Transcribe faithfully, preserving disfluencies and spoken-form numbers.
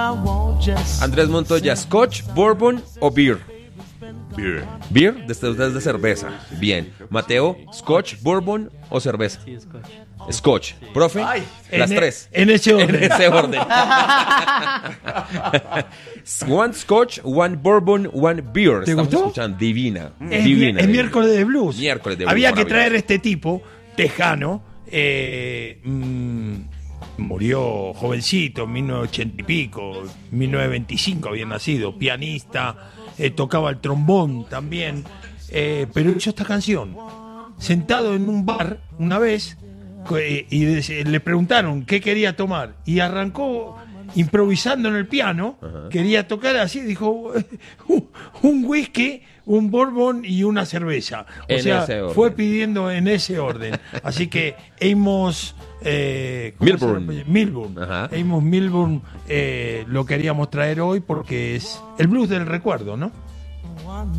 Andrés Montoya, Scotch, Bourbon o Beer. Beer. Beer, desde ustedes de cerveza. Bien. Mateo, Scotch, Bourbon o cerveza. Sí, Scotch. Scotch. Profe, Ay, las en tres. E, en ese orden. En ese orden. One Scotch, one Bourbon, one Beer. ¿Te Estamos gustó? escuchando. Divina. Es, divina. es divina. miércoles de blues. Miércoles de blues, Había que maravilloso. traer este tipo, tejano, eh, mm, murió jovencito, en mil novecientos ochenta y pico, mil novecientos veinticinco había nacido, pianista, eh, tocaba el trombón también, eh, pero hizo esta canción, sentado en un bar una vez, eh, y de- le preguntaron qué quería tomar, y arrancó improvisando en el piano, quería tocar así, dijo un, un whisky, un bourbon y una cerveza. O En sea, ese orden. fue pidiendo en ese orden. Así que Amos eh, ¿cómo se Milburn. llama? Milburn. Ajá. Amos Milburn eh, lo queríamos traer hoy porque es el blues del recuerdo, ¿no?